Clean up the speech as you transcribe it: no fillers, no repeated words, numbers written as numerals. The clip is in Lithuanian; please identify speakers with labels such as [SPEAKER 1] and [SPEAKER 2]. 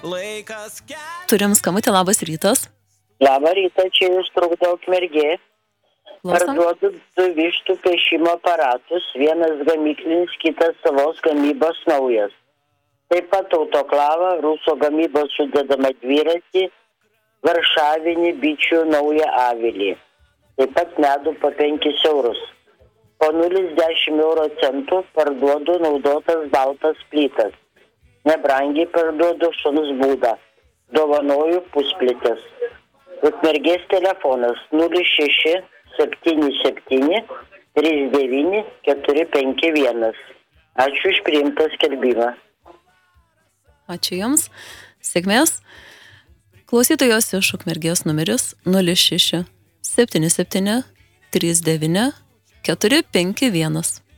[SPEAKER 1] Turim skambutį, labas rytas.
[SPEAKER 2] Labą rytą, čia jūs trukdo Ukmergė.
[SPEAKER 1] Klausom.
[SPEAKER 2] Parduodu 2 vištų pešimo aparatus, vienas gamyklinis, kitas savos gamybos naujas. Taip pat autoklavą, Ruso gamybos sudedamą dviratį, varšavinį bičių naują avilį. Taip pat medų po 5 eurus. Po 0,10 euro centų parduodu naudotas baltas plytas. Nebrangiai parduodu šuns būdą. Dovanoju pusplytes. Ukmergės telefonas 06 77 39 451. Ačiū už priimtą skelbimą.
[SPEAKER 1] Ačiū Jums. Sėkmės. Klausytojos iš Ukmergės numeris 06 77 39 451.